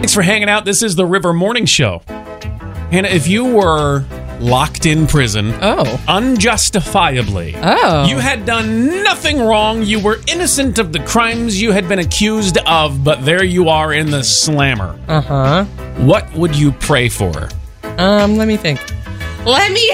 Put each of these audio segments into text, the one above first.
Thanks for hanging out. This is the River Morning Show. Hannah, if you were locked in prison unjustifiably, you had done nothing wrong, you were innocent of the crimes you had been accused of, but there you are in the slammer. What would you pray for? Let me think. Let me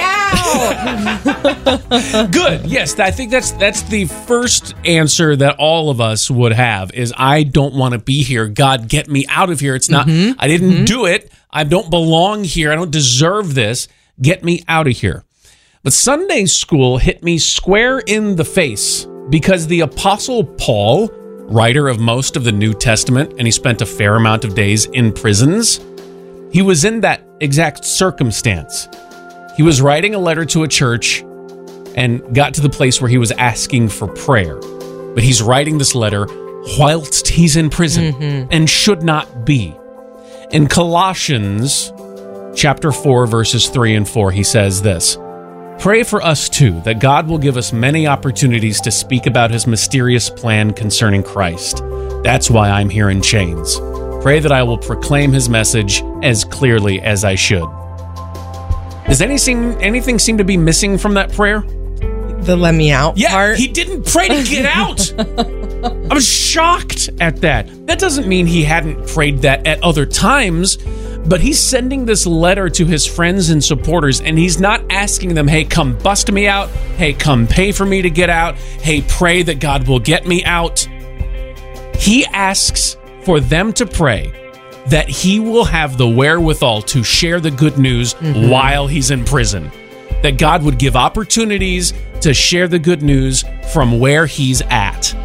out! Good. Yes, I think that's the first answer that all of us would have is I don't want to be here. God, get me out of here. It's not, I didn't do it. I don't belong here. I don't deserve this. Get me out of here. But Sunday school hit me square in the face because the Apostle Paul, writer of most of the New Testament, and he spent a fair amount of days in prisons, he was in that exact circumstance. He was writing a letter to a church and got to the place where he was asking for prayer. But he's writing this letter whilst he's in prison and should not be. In Colossians chapter 4, verses 3 and 4, he says this, "Pray for us too, that God will give us many opportunities to speak about his mysterious plan concerning Christ. That's why I'm here in chains. Pray that I will proclaim his message as clearly as I should." Does anything seem to be missing from that prayer? The let me out part? He didn't pray to get out. I was shocked at that. That doesn't mean he hadn't prayed that at other times, but he's sending this letter to his friends and supporters, and he's not asking them, hey, come bust me out. Hey, come pay for me to get out. Hey, pray that God will get me out. He asks for them to pray that he will have the wherewithal to share the good news while he's in prison. That God would give opportunities to share the good news from where he's at.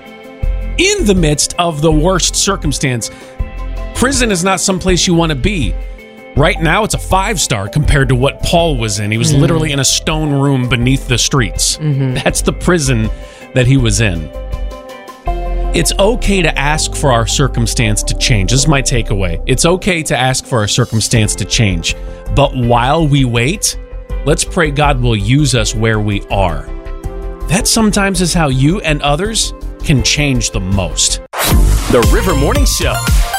In the midst of the worst circumstance, prison is not someplace you want to be. Right now, it's a 5-star compared to what Paul was in. He was literally in a stone room beneath the streets. That's the prison that he was in. It's okay to ask for our circumstance to change. This is my takeaway. It's okay to ask for our circumstance to change. But while we wait, let's pray God will use us where we are. That sometimes is how you and others can change the most. The River Morning Show.